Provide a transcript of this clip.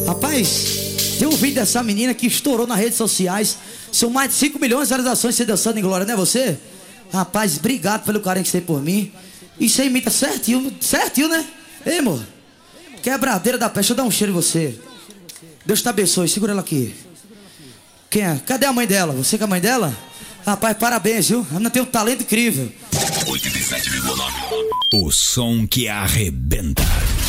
Rapaz, tem um vídeo dessa menina que estourou nas redes sociais. São mais de 5 milhões de visualizações. Você dançando em glória, não é você? Rapaz, obrigado pelo carinho que você tem por mim. Isso aí imita certinho, certinho, né? Ei, amor, quebradeira da peste, deixa eu dar um cheiro em você. Deus te abençoe, segura ela aqui. Quem é? Cadê a mãe dela? Você que é a mãe dela? Rapaz, parabéns, viu? A menina tem um talento incrível. 87,9. O som que arrebenta.